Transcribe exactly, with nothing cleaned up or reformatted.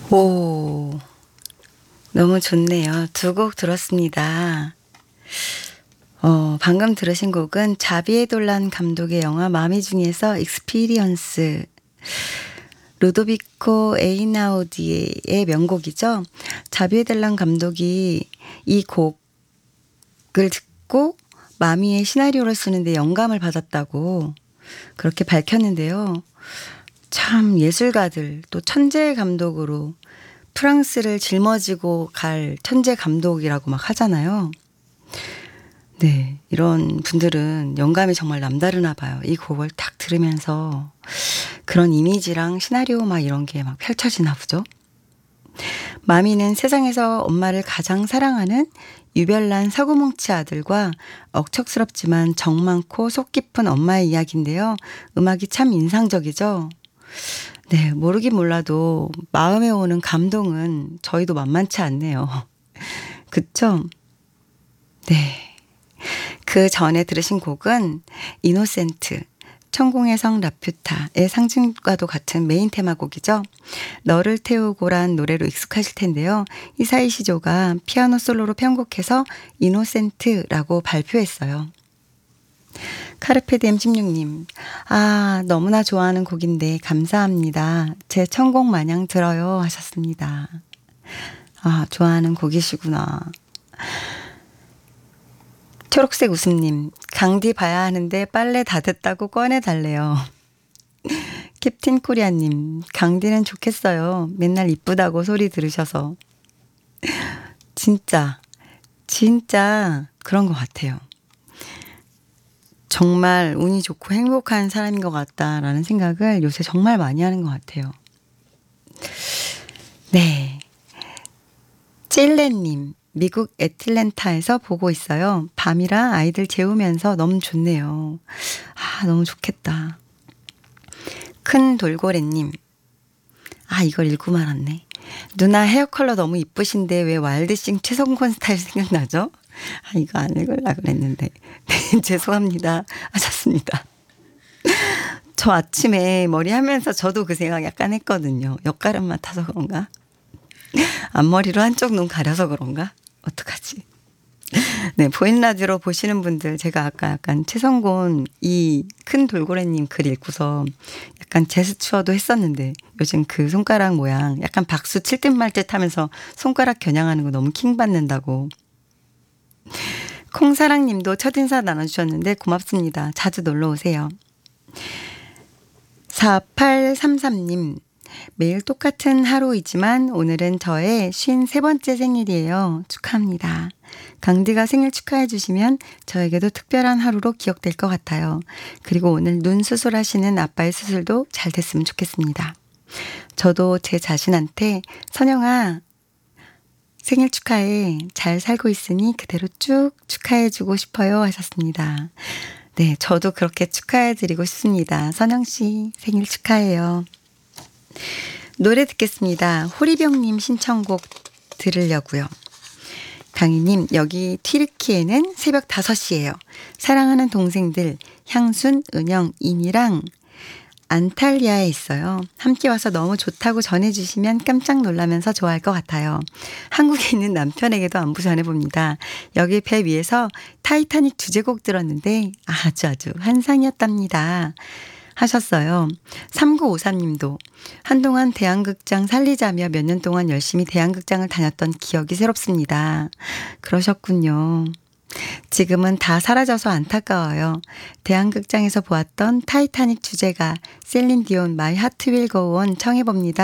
오. 너무 좋네요. 두 곡 들었습니다. 어 방금 들으신 곡은 자비에 돌란 감독의 영화 마미 중에서 익스피리언스, 루도비코 에이나우디의 명곡이죠. 자비에 돌란 감독이 이 곡을 듣고 마미의 시나리오를 쓰는데 영감을 받았다고 그렇게 밝혔는데요. 참 예술가들, 또 천재 감독으로 프랑스를 짊어지고 갈 천재 감독이라고 막 하잖아요. 네, 이런 분들은 영감이 정말 남다르나 봐요. 이 곡을 딱 들으면서 그런 이미지랑 시나리오 막 이런 게 막 펼쳐지나 보죠. 마미는 세상에서 엄마를 가장 사랑하는 유별난 서구뭉치 아들과 억척스럽지만 정 많고 속 깊은 엄마의 이야기인데요. 음악이 참 인상적이죠. 네, 모르긴 몰라도 마음에 오는 감동은 저희도 만만치 않네요. 그쵸? 네. 그 전에 들으신 곡은 이노센트, 천공의 성 라퓨타의 상징과도 같은 메인 테마곡이죠. 너를 태우고란 노래로 익숙하실 텐데요. 이사이 시조가 피아노 솔로로 편곡해서 이노센트라고 발표했어요. 카르페디엠 십육 님, 아 너무나 좋아하는 곡인데 감사합니다. 제 천곡 마냥 들어요 하셨습니다. 아 좋아하는 곡이시구나. 초록색 웃음님, 강디 봐야 하는데 빨래 다 됐다고 꺼내달래요. 캡틴 코리아님, 강디는 좋겠어요. 맨날 이쁘다고 소리 들으셔서. 진짜 진짜 그런 것 같아요. 정말 운이 좋고 행복한 사람인 것 같다라는 생각을 요새 정말 많이 하는 것 같아요. 네. 찔레님, 미국 애틀랜타에서 보고 있어요. 밤이라 아이들 재우면서 너무 좋네요. 아, 너무 좋겠다. 큰 돌고래님, 아, 이걸 읽고 말았네. 누나 헤어 컬러 너무 이쁘신데 왜 와일드싱 최성권 스타일 생각나죠? 아, 이거 안 읽으려고 그랬는데. 네, 죄송합니다. 하셨습니다. 저 아침에 머리 하면서 저도 그 생각 약간 했거든요. 옆가름 맡아서 그런가? 앞머리로 한쪽 눈 가려서 그런가? 어떡하지? 네, 보이는 라디오로 보시는 분들, 제가 아까 약간 최성곤 이 큰 돌고래님 글 읽고서 약간 제스처도 했었는데 요즘 그 손가락 모양 약간 박수 칠 듯 말 듯 하면서 손가락 겨냥하는 거 너무 킹받는다고. 콩사랑님도 첫인사 나눠주셨는데 고맙습니다. 자주 놀러 오세요. 사팔삼삼 님, 매일 똑같은 하루이지만 오늘은 저의 쉰세 번째 생일이에요. 축하합니다. 강디가 생일 축하해 주시면 저에게도 특별한 하루로 기억될 것 같아요. 그리고 오늘 눈 수술하시는 아빠의 수술도 잘 됐으면 좋겠습니다. 저도 제 자신한테 선영아 생일 축하해. 잘 살고 있으니 그대로 쭉 축하해 주고 싶어요 하셨습니다. 네, 저도 그렇게 축하해 드리고 싶습니다. 선영 씨 생일 축하해요. 노래 듣겠습니다. 호리병님 신청곡 들으려고요. 강희님, 여기 튀르키예는 새벽 다섯 시예요. 사랑하는 동생들 향순, 은영, 인이랑 안탈리아에 있어요. 함께 와서 너무 좋다고 전해주시면 깜짝 놀라면서 좋아할 것 같아요. 한국에 있는 남편에게도 안부 전해봅니다. 여기 배 위에서 타이타닉 주제곡 들었는데 아주 아주 환상이었답니다. 하셨어요. 삼구오삼 님도 한동안 대한극장 살리자며 몇 년 동안 열심히 대한극장을 다녔던 기억이 새롭습니다. 그러셨군요. 지금은 다 사라져서 안타까워요. 대한극장에서 보았던 타이타닉 주제가 셀린 디온 마이 하트 윌 고 온 청해봅니다.